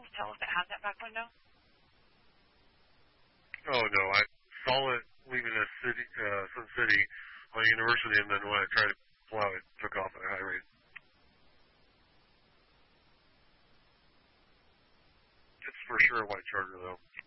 you tell if it has that back window? Oh, no. I saw it leaving the city, Sun City on University, and then when I tried to pull out, it took off at a high rate. It's for sure a white Charger, though.